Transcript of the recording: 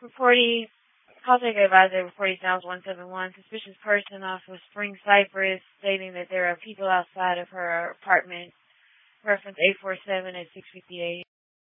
Reporting, call taker advisor reporting sounds 171. Suspicious person off of Spring Cypress stating that there are people outside of her apartment. Reference 847 at 658.